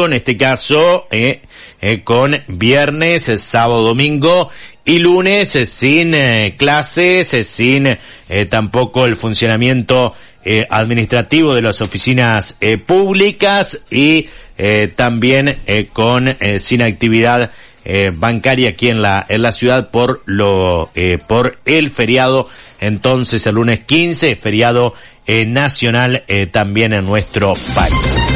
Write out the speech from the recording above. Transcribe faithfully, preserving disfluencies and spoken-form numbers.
en este caso, eh, eh, con viernes, eh, sábado, domingo y lunes eh, sin eh, clases, eh, sin eh, tampoco el funcionamiento eh, administrativo de las oficinas eh, públicas y eh, también eh, con eh, sin actividad eh, bancaria aquí en la en la ciudad por lo eh, por el feriado. Entonces el lunes quince, feriado eh, nacional eh, también en nuestro país.